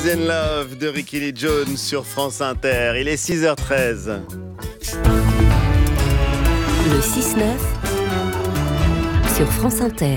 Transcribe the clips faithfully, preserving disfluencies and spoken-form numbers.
In Love de Ricky Lee Jones sur France Inter. Il est six heures treize. Le six neuf sur France Inter.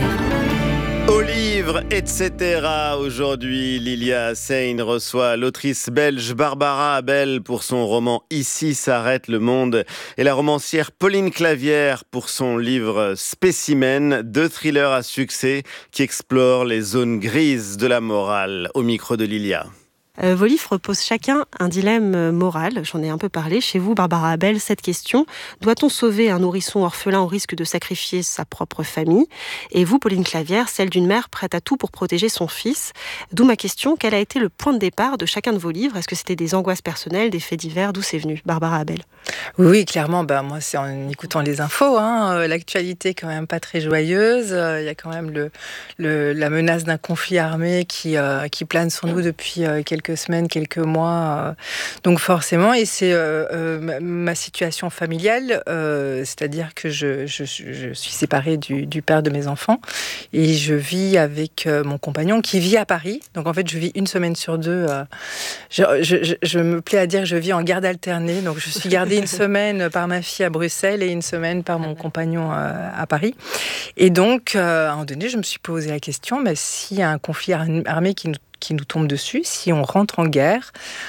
Au livre, et cetera. Aujourd'hui, Lilia Hassane reçoit l'autrice belge Barbara Abel pour son roman « Ici s'arrête le monde » et la romancière Pauline Clavière pour son livre « Spécimen », deux thrillers à succès qui explorent les zones grises de la morale. Au micro de Lilia. Euh, vos livres posent chacun un dilemme moral. J'en ai un peu parlé. Chez vous, Barbara Abel, cette question. Doit-on sauver un nourrisson orphelin au risque de sacrifier sa propre famille ? Et vous, Pauline Clavière, celle d'une mère prête à tout pour protéger son fils. D'où ma question, quel a été le point de départ de chacun de vos livres ? Est-ce que c'était des angoisses personnelles, des faits divers ? D'où c'est venu, Barbara Abel ? Oui, clairement, bah, moi, c'est en écoutant les infos. Hein. L'actualité est quand même pas très joyeuse. Il y a quand même le, le, la menace d'un conflit armé qui, euh, qui plane sur nous depuis euh, quelques quelques semaines, quelques mois. Euh, donc forcément, et c'est euh, euh, ma, ma situation familiale, euh, c'est-à-dire que je, je, je suis séparée du, du père de mes enfants et je vis avec euh, mon compagnon qui vit à Paris. Donc en fait, je vis une semaine sur deux. Euh, je, je, je, je me plais à dire que je vis en garde alternée. Donc je suis gardée une semaine par ma fille à Bruxelles et une semaine par mon compagnon euh, à Paris. Et donc, euh, à un moment donné, je me suis posé la question, mais s'il y a un conflit armé qui nous qui nous tombe dessus, si on rentre en guerre,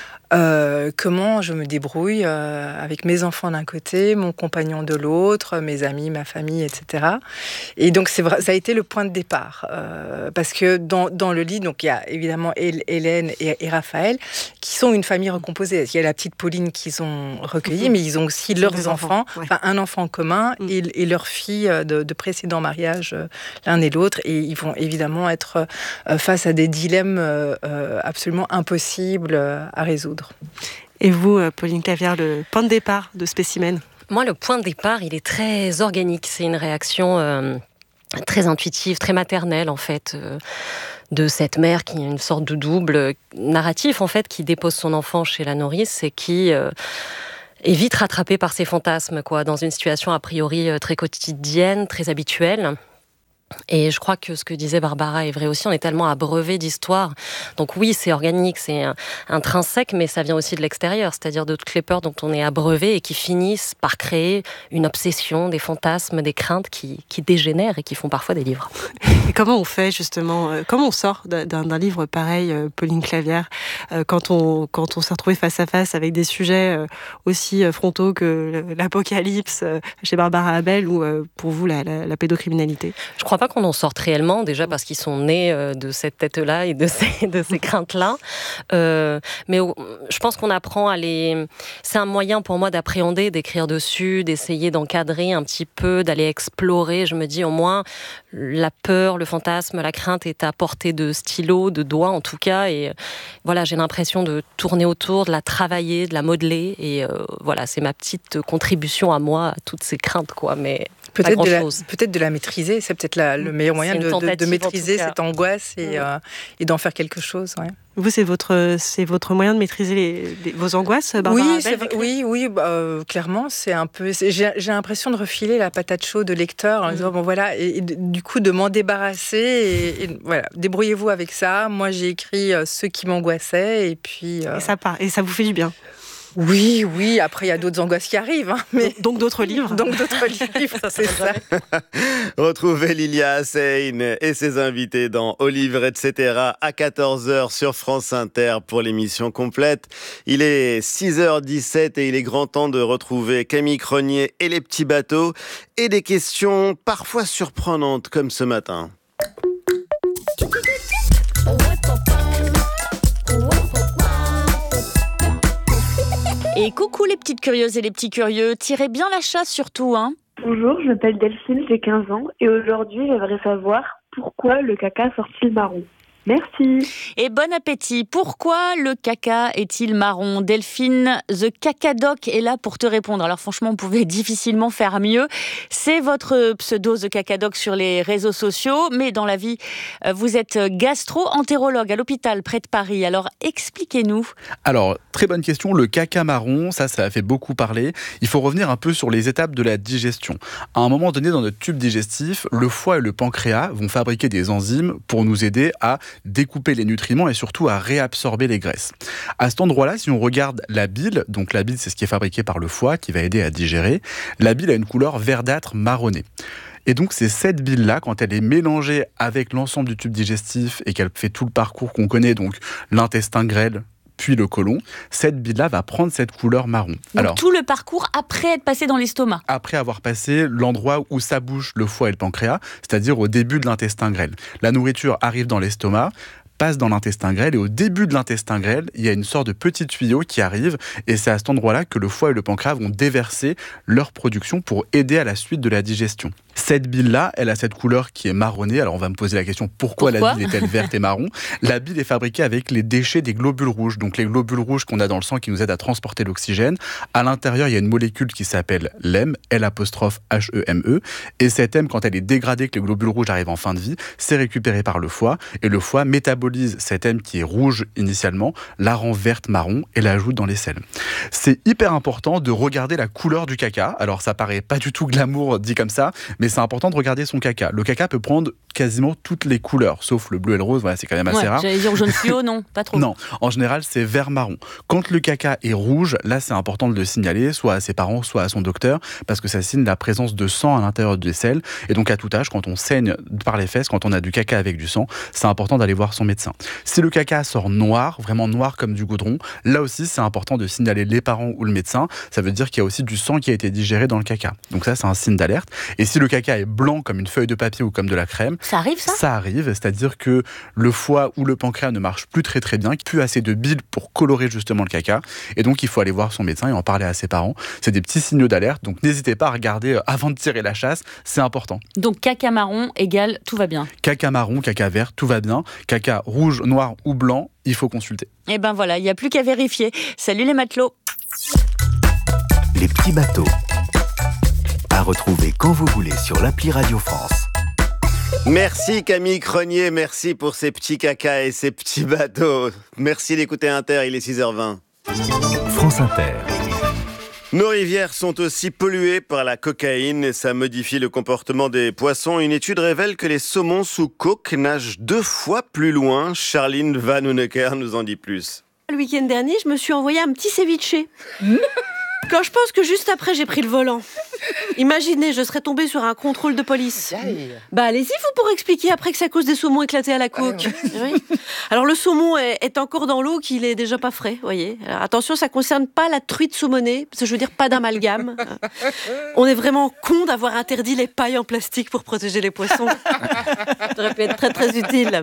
euh, comment je me débrouille euh, avec mes enfants d'un côté, mon compagnon de l'autre, mes amis, ma famille, et cetera. Et donc c'est vrai, ça a été le point de départ, euh, parce que dans, dans le livre, donc il y a évidemment Hélène et, et Raphaël qui sont une famille recomposée. Il y a la petite Pauline qu'ils ont recueillie, mmh. mais ils ont aussi ils leurs enfants, enfants ouais. enfin un enfant commun mmh. et, et leur fille de, de précédents mariages, euh, l'un et l'autre, et ils vont évidemment être euh, face à des dilemmes euh, absolument impossibles à résoudre. Et vous, Pauline Clavière, le point de départ de Spécimen ? Moi, le point de départ, il est très organique. C'est une réaction euh, très intuitive, très maternelle, en fait, euh, de cette mère qui a une sorte de double narratif, en fait, qui dépose son enfant chez la nourrice et qui euh, est vite rattrapée par ses fantasmes, quoi, dans une situation a priori très quotidienne, très habituelle. Et je crois que ce que disait Barbara est vrai aussi, on est tellement abreuvé d'histoires. Donc oui, c'est organique, c'est intrinsèque, mais ça vient aussi de l'extérieur, c'est-à-dire de toutes les peurs dont on est abreuvé et qui finissent par créer une obsession, des fantasmes, des craintes qui, qui dégénèrent et qui font parfois des livres. Et comment on fait justement, comment on sort d'un, d'un livre pareil, Pauline Clavière, quand on, quand on s'est retrouvé face à face avec des sujets aussi frontaux que l'apocalypse chez Barbara Abel ou pour vous la, la, la pédocriminalité ? Je crois pas qu'on en sorte réellement, déjà parce qu'ils sont nés de cette tête-là et de ces, de ces craintes-là. Euh, mais je pense qu'on apprend à les... C'est un moyen pour moi d'appréhender, d'écrire dessus, d'essayer d'encadrer un petit peu, d'aller explorer. Je me dis au moins, la peur, le fantasme, la crainte est à portée de stylo, de doigt en tout cas. Et voilà, j'ai l'impression de tourner autour, de la travailler, de la modeler. Et euh, voilà, c'est ma petite contribution à moi, à toutes ces craintes, quoi. Mais... Peut-être de, la, peut-être de la maîtriser, c'est peut-être la, le meilleur moyen de, de, de maîtriser cette angoisse et, ouais. euh, et d'en faire quelque chose. Ouais. Vous, c'est votre, c'est votre moyen de maîtriser les, les, vos angoisses, Barbara Oui, Abel, c'est, oui, oui bah, euh, clairement, c'est un peu. C'est, j'ai, j'ai l'impression de refiler la patate chaude de lecteur en mmh. disant bon voilà, et, et du coup de m'en débarrasser et, et voilà, débrouillez-vous avec ça. Moi, j'ai écrit euh, ce qui m'angoissait et puis. Euh... Et ça part, et ça vous fait du bien. Oui, oui, après il y a d'autres angoisses qui arrivent. Hein, mais... donc, donc d'autres livres. Donc d'autres livres, c'est ça. Retrouvez Lilia Hassane et ses invités dans Au livre, et cetera à quatorze heures sur France Inter pour l'émission complète. Il est six heures dix-sept et il est grand temps de retrouver Camille Cronier et les petits bateaux et des questions parfois surprenantes comme ce matin. Et coucou les petites curieuses et les petits curieux, tirez bien la chasse surtout, hein. Bonjour, je m'appelle Delphine, j'ai quinze ans et aujourd'hui j'aimerais savoir pourquoi le caca sort-il marron ? Merci. Et bon appétit. Pourquoi le caca est-il marron ? Delphine, The Cacadoc est là pour te répondre. Alors franchement, on pouvait difficilement faire mieux. C'est votre pseudo The Cacadoc sur les réseaux sociaux, mais dans la vie, vous êtes gastro-entérologue à l'hôpital près de Paris. Alors expliquez-nous. Alors, très bonne question. Le caca marron, ça, ça a fait beaucoup parler. Il faut revenir un peu sur les étapes de la digestion. À un moment donné, dans notre tube digestif, le foie et le pancréas vont fabriquer des enzymes pour nous aider à découper les nutriments et surtout à réabsorber les graisses. À cet endroit-là, si on regarde la bile, donc la bile c'est ce qui est fabriqué par le foie qui va aider à digérer, la bile a une couleur verdâtre marronnée. Et donc c'est cette bile-là, quand elle est mélangée avec l'ensemble du tube digestif et qu'elle fait tout le parcours qu'on connaît, donc l'intestin grêle, puis le côlon, cette bile-là va prendre cette couleur marron. Donc Alors, tout le parcours après être passé dans l'estomac. Après avoir passé l'endroit où s'abouchent le foie et le pancréas, c'est-à-dire au début de l'intestin grêle. La nourriture arrive dans l'estomac, passe dans l'intestin grêle, et au début de l'intestin grêle, il y a une sorte de petit tuyau qui arrive, et c'est à cet endroit-là que le foie et le pancréas vont déverser leur production pour aider à la suite de la digestion. Cette bile-là, elle a cette couleur qui est marronnée. Alors on va me poser la question, pourquoi, pourquoi la bile est-elle verte et marron ? La bile est fabriquée avec les déchets des globules rouges. Donc les globules rouges qu'on a dans le sang qui nous aident à transporter l'oxygène. À l'intérieur, il y a une molécule qui s'appelle l'hème, L apostrophe H E M E. Et cette hème, quand elle est dégradée, que les globules rouges arrivent en fin de vie, c'est récupéré par le foie. Et le foie métabolise cette hème qui est rouge initialement, la rend verte marron et l'ajoute dans les selles. C'est hyper important de regarder la couleur du caca. Alors ça paraît pas du tout glamour dit comme ça, mais c'est important de regarder son caca. Le caca peut prendre quasiment toutes les couleurs, sauf le bleu et le rose, voilà, c'est quand même assez ouais, rare. J'allais dire jaune fluo, non, pas trop. Non, en général, c'est vert marron. Quand le caca est rouge, là, c'est important de le signaler, soit à ses parents, soit à son docteur, parce que ça signe la présence de sang à l'intérieur des selles. Et donc, à tout âge, quand on saigne par les fesses, quand on a du caca avec du sang, c'est important d'aller voir son médecin. Si le caca sort noir, vraiment noir comme du goudron, là aussi, c'est important de signaler les parents ou le médecin. Ça veut dire qu'il y a aussi du sang qui a été digéré dans le caca. Donc ça, c'est un signe d'alerte. Et si le caca est blanc comme une feuille de papier ou comme de la crème, ça arrive ça Ça arrive, c'est-à-dire que le foie ou le pancréas ne marche plus très très bien, plus assez de bile pour colorer justement le caca, et donc il faut aller voir son médecin et en parler à ses parents. C'est des petits signaux d'alerte, donc n'hésitez pas à regarder avant de tirer la chasse, c'est important. Donc caca marron égale tout va bien. Caca marron, caca vert, tout va bien. Caca rouge, noir ou blanc, il faut consulter. Et ben voilà, il n'y a plus qu'à vérifier. Salut les matelots. Les petits bateaux. À retrouver quand vous voulez sur l'appli Radio France. Merci Camille Cronier, merci pour ces petits cacas et ces petits bateaux. Merci d'écouter Inter, il est six heures vingt. France Inter. Nos rivières sont aussi polluées par la cocaïne et ça modifie le comportement des poissons. Une étude révèle que les saumons sous coke nagent deux fois plus loin. Charline Van Hoenecker nous en dit plus. Le week-end dernier, je me suis envoyé un petit ceviche. Quand je pense que juste après, j'ai pris le volant. Imaginez, je serais tombée sur un contrôle de police. Bah allez-y, vous pourrez expliquer après que c'est à cause des saumons éclatés à la coke. Oui. Alors le saumon est, est encore dans l'eau, qu'il est déjà pas frais, voyez. Alors attention, ça concerne pas la truite saumonée, parce que je veux dire pas d'amalgame. On est vraiment con d'avoir interdit les pailles en plastique pour protéger les poissons. Ça aurait pu être très très utile.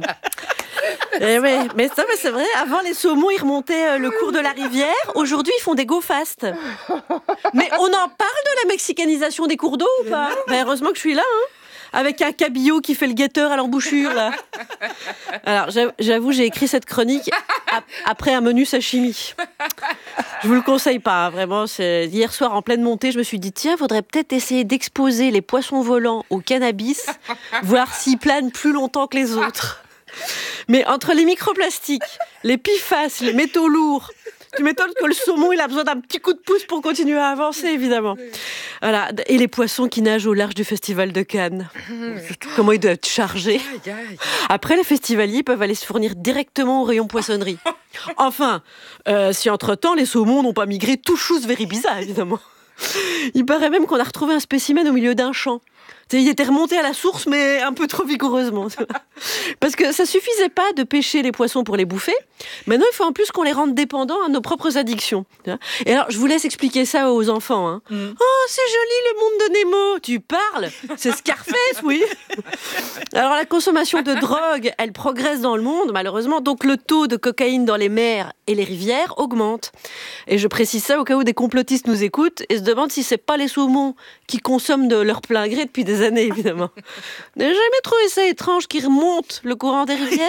Eh oui, mais ça, mais c'est vrai, avant les saumons ils remontaient le cours de la rivière, aujourd'hui ils font des go fast. Mais on en parle de la mexicanisation des cours d'eau ou pas ? Ben, heureusement que je suis là, hein, avec un cabillaud qui fait le guetteur à l'embouchure là. Alors j'avoue, j'ai écrit cette chronique après un menu sashimi. Je vous le conseille pas, hein, vraiment. C'est... Hier soir en pleine montée, je me suis dit tiens, faudrait peut-être essayer d'exposer les poissons volants au cannabis, voir s'ils planent plus longtemps que les autres. Mais entre les microplastiques, les P F A S, les métaux lourds, tu m'étonnes que le saumon il a besoin d'un petit coup de pouce pour continuer à avancer, évidemment. Voilà. Et les poissons qui nagent au large du festival de Cannes. Comment ils doivent être chargés. Après, les festivaliers peuvent aller se fournir directement au rayon poissonnerie. Enfin, euh, si entre-temps, les saumons n'ont pas migré tout chose vers Ibiza, évidemment. Il paraît même qu'on a retrouvé un spécimen au milieu d'un champ. Il était remonté à la source, mais un peu trop vigoureusement. Parce que ça suffisait pas de pêcher les poissons pour les bouffer. Maintenant, il faut en plus qu'on les rende dépendants à nos propres addictions. Et alors, je vous laisse expliquer ça aux enfants. Hein. Mm. Oh, c'est joli le monde de Nemo. Tu parles ? C'est Scarface, oui. Alors, la consommation de drogue, elle progresse dans le monde, malheureusement. Donc, le taux de cocaïne dans les mers et les rivières augmente. Et je précise ça au cas où des complotistes nous écoutent et se demandent si c'est pas les saumons qui consomment de leur plein gré depuis des années, évidemment. Vous n'avez jamais trouvé ça étrange qu'ils remontent le courant des rivières ?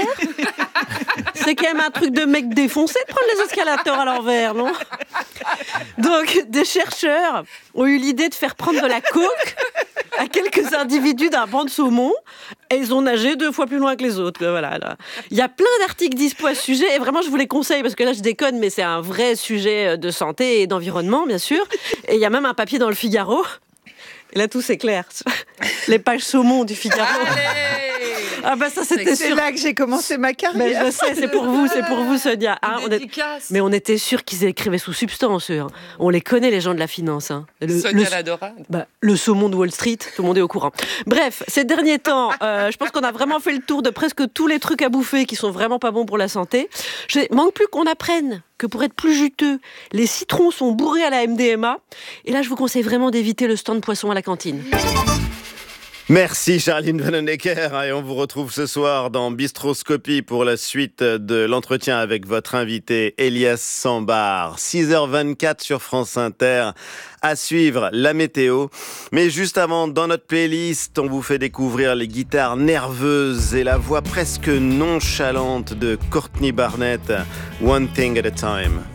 C'est quand même un truc de mec défoncé de prendre les escalators à l'envers, non ? Donc, des chercheurs ont eu l'idée de faire prendre de la coke à quelques individus d'un banc de saumon et ils ont nagé deux fois plus loin que les autres. Voilà, là. Il y a plein d'articles dispo à ce sujet et vraiment, je vous les conseille parce que là, je déconne, mais c'est un vrai sujet de santé et d'environnement, bien sûr. Et il y a même un papier dans le Figaro. Et là, tout c'est clair. Les pages saumon du Figaro. Ah bah ça c'était C'est sûr. là que j'ai commencé ma Mais carrière. je sais, c'est pour vous, c'est pour vous Sonia. Hein, on est- Dédicace. Mais on était sûr qu'ils écrivaient sous substance. Eux, hein. On les connaît les gens de la finance. Hein. Le, Sonia le- l'adorade. Bah, le saumon de Wall Street, tout le monde est au courant. Bref, ces derniers temps, euh, je pense qu'on a vraiment fait le tour de presque tous les trucs à bouffer qui sont vraiment pas bons pour la santé. Je manque plus qu'on apprenne que pour être plus juteux, les citrons sont bourrés à la M D M A. Et là, je vous conseille vraiment d'éviter le stand poisson à la cantine. Merci Charline Vanhoenacker et on vous retrouve ce soir dans Bistroscopie pour la suite de l'entretien avec votre invité Elias Sambar. six heures vingt-quatre sur France Inter. À suivre la météo. Mais juste avant, dans notre playlist, on vous fait découvrir les guitares nerveuses et la voix presque nonchalante de Courtney Barnett. One Thing at a Time.